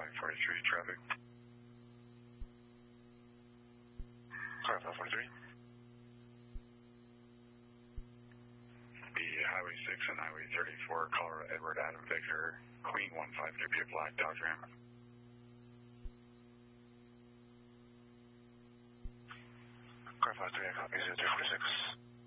543 traffic. Car 543. The Highway 6 and Highway 34, Colorado Edward Adam Victor, Queen 15 Black Dodge Ram. Car 53, I copy 0346.